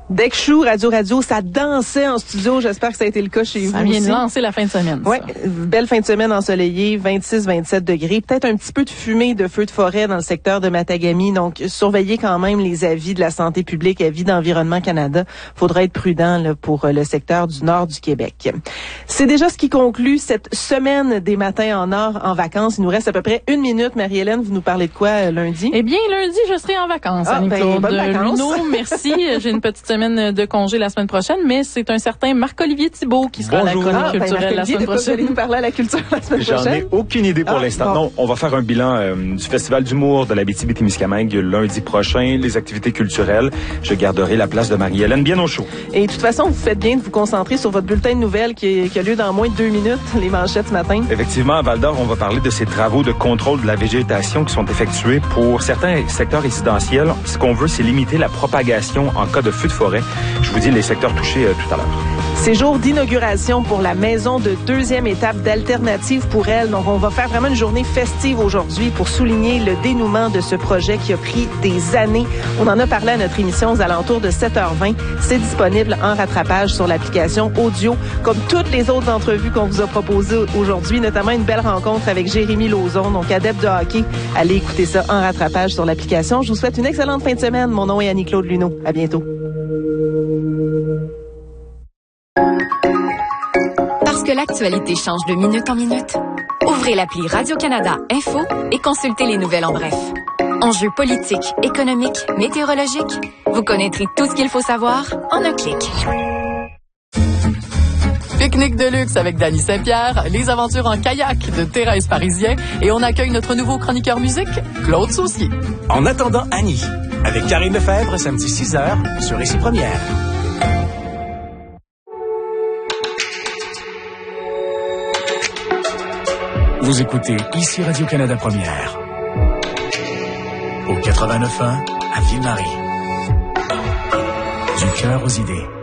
Dexchou, Radio, ça dansait en studio. J'espère que ça a été le cas chez vous. Ça vient aussi. de lancer la fin de semaine. Oui, belle fin de semaine ensoleillée, 26-27 degrés. Peut-être un petit peu de fumée de feux de forêt dans le secteur de Matagami. Donc, surveillez quand même les avis de la santé publique, avis d'Environnement Canada. Faudra être prudent là, pour le secteur du nord du Québec. C'est déjà ce qui conclut cette semaine des matins en or en vacances. Il nous reste à peu près 1 minute. Marie-Hélène, vous nous parlez de quoi lundi? Eh bien, lundi, je serai en vacances. Annie-Claude bonnes vacances. Luneau, merci. J'ai une petite semaine de congé la semaine prochaine, mais c'est un certain Marc-Olivier Thibault qui sera à la chronique culturelle la semaine prochaine. Vous allez nous parler à la culture la semaine prochaine? J'en ai aucune idée pour l'instant. Bon. Non, on va faire un bilan du Festival d'humour de l'Abitibi-Témiscamingue lundi prochain, les activités culturelles. Je garderai la place de Marie-Hélène bien au chaud. Et de toute façon, vous faites bien de vous concentrer sur votre bulletin de nouvelles qui a lieu dans moins de 2 minutes, les manchettes ce matin. Effectivement, à Val-d'Or, on va parler de ces travaux de contrôle de la végétation qui sont effectués pour certains secteurs résidentiels. Ce qu'on veut, c'est limiter la propagation en cas de feu de forêt. Je vous dis les secteurs touchés tout à l'heure. C'est jour d'inauguration pour la maison de 2e étape d'Alternative pour elle. Donc, on va faire vraiment une journée festive aujourd'hui pour souligner le dénouement de ce projet qui a pris des années. On en a parlé à notre émission aux alentours de 7h20. C'est disponible en rattrapage sur l'application audio, comme toutes les autres entrevues qu'on vous a proposées aujourd'hui, notamment une belle rencontre avec Jérémy Lauzon, donc adepte de hockey. Allez écouter ça en rattrapage sur l'application. Je vous souhaite une excellente fin de semaine. Mon nom est Annie-Claude Luneau. À bientôt. Parce que l'actualité change de minute en minute, ouvrez l'appli Radio-Canada Info et consultez les nouvelles en bref. Enjeux politiques, économiques, météorologiques, vous connaîtrez tout ce qu'il faut savoir en un clic. Pique-nique de luxe avec Dany Saint-Pierre, les aventures en kayak de Thérèse Parisien et on accueille notre nouveau chroniqueur musique, Claude Saucier. En attendant Annie, avec Karine Lefebvre, samedi 6h sur Ici Première. Vous écoutez Ici Radio-Canada Première. Au 89.1 à Ville-Marie. Du cœur aux idées.